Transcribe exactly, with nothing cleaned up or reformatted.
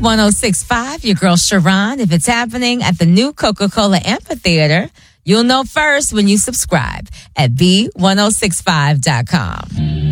one oh six point five, your girl Sharon. If it's happening at the new Coca-Cola Amphitheater, you'll know first when you subscribe at B ten sixty-five dot com.